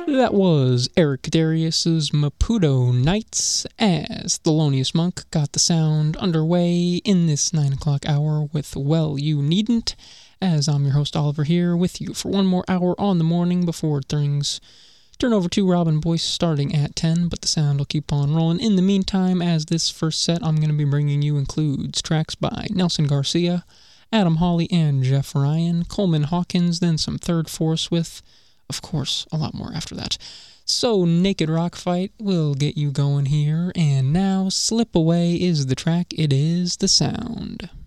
That was Eric Darius's Maputo Nights as Thelonious Monk got the sound underway in this 9 o'clock hour with Well You Needn't, as I'm your host Oliver here with you for one more hour on the morning before things turn over to Robin Boyce starting at 10, but the sound will keep on rolling. In the meantime, as this first set I'm going to be bringing you includes tracks by Nelson Garcia, Adam Hawley and Jeff Ryan, Coleman Hawkins, then some Third Force with, of course, a lot more after that. So Naked Rock Fight will get you going here, and now Slip Away is the track. It is the sound.